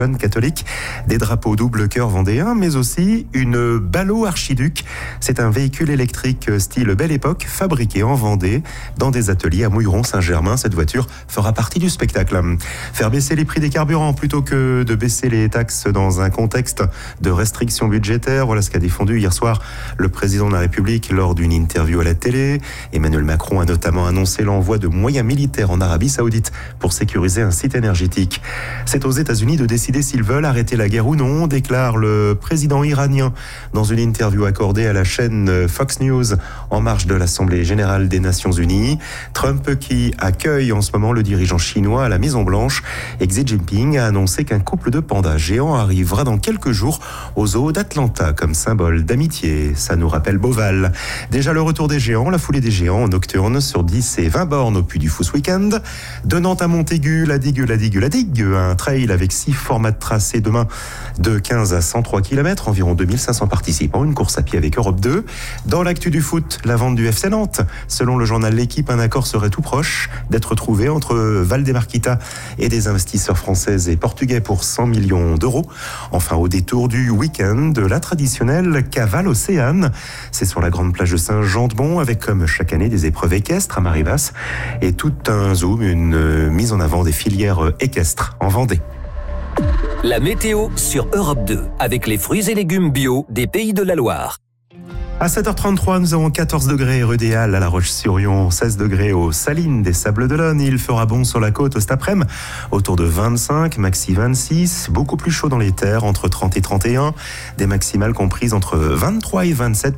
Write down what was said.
catholique, des drapeaux double cœur vendéen, mais aussi une Ballot Archiduc. C'est un véhicule électrique style Belle Époque, fabriqué en Vendée, dans des ateliers à Mouilleron-Saint-Germain. Cette voiture fera partie du spectacle. Faire baisser les prix des carburants plutôt que de baisser les taxes dans un contexte de restrictions budgétaires. Voilà ce qu'a défendu hier soir le président de la République lors d'une interview à la télé. Emmanuel Macron a notamment annoncé l'envoi de moyens militaires en Arabie Saoudite pour sécuriser un site énergétique. C'est aux États-Unis de décider s'ils veulent arrêter la guerre ou non, déclare le président iranien dans une interview accordée à la chaîne Fox News en marge de l'Assemblée générale des Nations Unies. Trump qui accueille en ce moment le dirigeant chinois à la Maison-Blanche et Xi Jinping a annoncé qu'un couple de pandas géants arrivera dans quelques jours au zoo d'Atlanta comme symbole d'amitié. Ça nous rappelle Beauval. Déjà le retour des géants, la foulée des géants en nocturne sur 10 et 20 bornes au Puy du Fou ce week-end. De Nantes à Montaigu, la digue, un trail avec 6 formats de tracé demain de 15 à 103 km, environ 2500 participants, une course à pied avec Europe 2. Dans l'actu du foot, la vente du FC Nantes. Selon le journal L'Équipe, un accord serait tout proche d'être trouvé entre Valdemarquita et des investisseurs français et portugais pour 100 millions d'euros. Enfin, au détour du week-end, la traditionnelle cavale Océane. C'est sur la grande plage de Saint-Jean-de-Mont avec comme chaque année des épreuves équestres à marée basse et tout un zoom, une mise en avant des filières équestres en Vendée. La météo sur Europe 2, avec les fruits et légumes bio des Pays de la Loire. À 7h33, nous avons 14 degrés rue des Halles à La Roche-sur-Yon, 16 degrés aux Salines des Sables d'Olonne. Il fera bon sur la côte cet après-midi, autour de 25, maxi 26, beaucoup plus chaud dans les terres, entre 30 et 31, des maximales comprises entre 23 et 27 pour